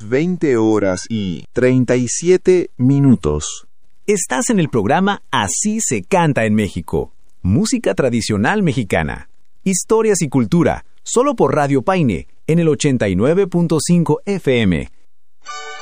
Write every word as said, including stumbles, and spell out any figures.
veinte horas y treinta y siete minutos. Estás en el programa Así se canta en México. Música tradicional mexicana. Historias y cultura, solo por Radio Paine, en el ochenta y nueve punto cinco F M.